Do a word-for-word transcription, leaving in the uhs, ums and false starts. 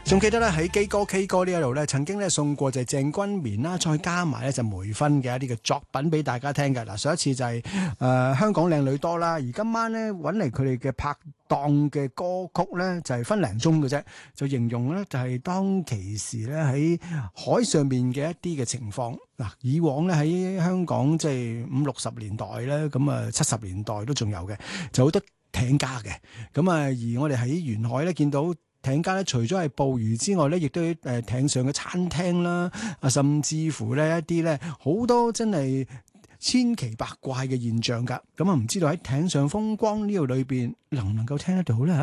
仲記得咧喺基哥 K 歌呢一度咧，曾經咧送過就係鄭君綿啦，再加埋咧就梅芬嘅一啲嘅作品俾大家聽嘅。嗱，上一次就係、是、誒、呃、香港靚女多啦，而今晚咧揾嚟佢哋嘅拍檔嘅歌曲咧就係、是、分零鐘嘅啫，就形容咧就係、是、當其時咧喺海上面嘅一啲嘅情況。嗱，以往咧喺香港即係五六十年代咧，咁啊七十年代都仲有嘅，就好多艇家嘅。咁啊，而我哋喺沿海咧見到。艇家咧，除咗係捕魚之外咧，亦都喺誒艇上嘅餐廳啦，啊，甚至乎咧一啲咧好多真係千奇百怪嘅現象㗎。咁啊，唔知道喺艇上風光呢度裏邊能唔能夠聽得到咧？